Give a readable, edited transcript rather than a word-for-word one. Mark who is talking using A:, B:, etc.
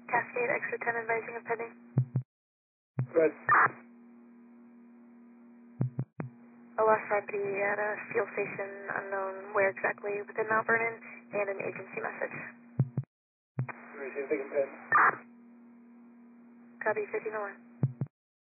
A: Cascade, extra 10 advising of pending.
B: Good.
A: A lost property at a fuel station, unknown where exactly within Mount Vernon, and an agency message.
B: Receive the pin.
A: Copy 1501.